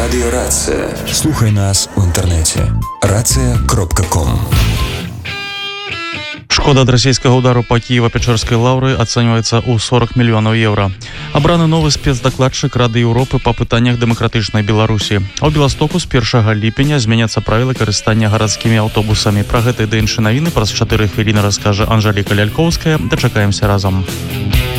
Радіо Рація. Слухай нас у інтернеті. Рація.ком. Шкода ад расійскага удару па Кіева-Печорскай лаўры ацэньваецца ў 40 мільёнаў еўра. Абраны новы спецдакладчык Рады Еўропы па пытаннях дэмакратычнай Беларусі. А ў Беластоку з 1 ліпеня зменяцца правілы карыстання гарадскімі аўтобусамі. Пра гэта і ды іншыя навіны праз 4 хвіліны раскажа Анжэліка Лялькоўская. Дачакаемся разам.